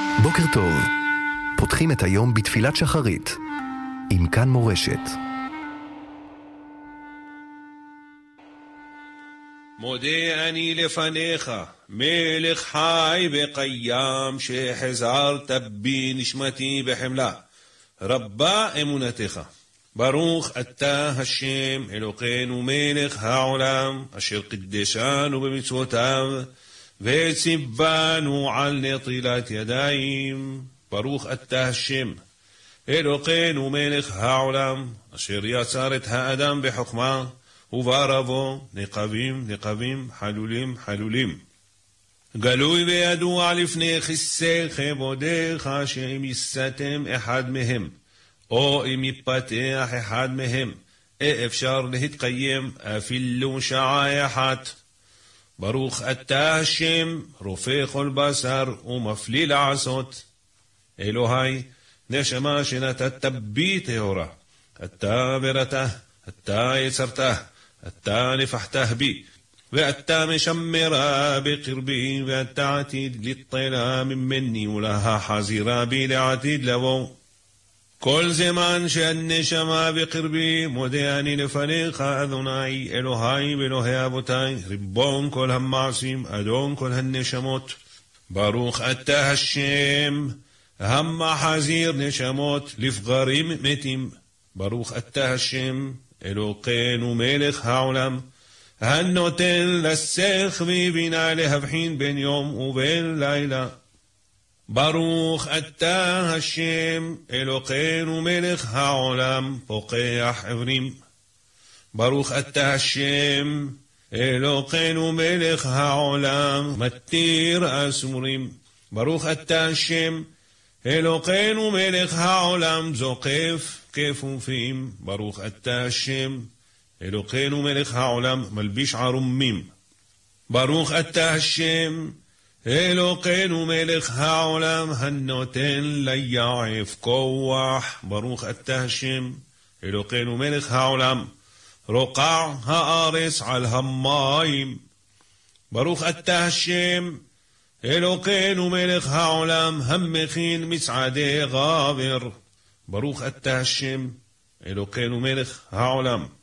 בוקר טוב. פותחים את היום בתפילת שחרית עם כאן מורשת. מודה אני לפניך, מלך חי וקיים, שהחזרת בי נשמתי בחמלה. רבה אמונתך. ברוך אתה השם אלוקינו מלך העולם, אשר קדשנו במצוותיו וציוונו על נטילת ידיים. ברוך אתה השם אלוקינו מלך העולם, אשר יצר את האדם בחוכמה וברבו נקבים נקבים, חלולים חלולים. גלוי וידוע לפני כיסא כבודך, שאם יסתם אחד מהם או אם יפתח אחד מהם, אפשר להתקיים אפילו שעה אחת. ברוך אתה השם רופא כל בשר ומפליא לעשות. אלוהי, נשמה שנתת בי טהורה, אתה בראתה, אתה יצרתה, אתה נפחתה בי, ואתה משמרה בקרבי, ואתה עתיד לטלה ממני ולהחזירה בי לעתיד לבוא. כל זמן שהנשמה בקרבי, מודה אני לפניך, אדוני אלוהי ואלוהי אבותי, ריבון כל המעשים, אדון כל הנשמות. ברוך אתה השם המחזיר נשמות לפגרים מתים. ברוך אתה השם אלוקינו מלך העולם, הנותן לשכל ובינה להבחין בין יום ובין לילה. ברוך אתה השם אלוקינו מלך העולם, פוקח עיוורים. ברוך אתה השם אלוקינו מלך העולם, מתיר אסורים. ברוך אתה השם אלוקינו מלך העולם, זוקף כפופים. ברוך אתה השם אלוקינו מלך העולם, מלביש ערומים. ברוך אתה השם אלוקינו מלך העולם, הנותן ליעף כוח. ברוך אתה השם אלוקינו מלך העולם, רוקע הארץ על המים. ברוך אתה השם אלוקינו מלך העולם, המכין מצעדי גבר. ברוך אתה השם אלוקינו מלך העולם,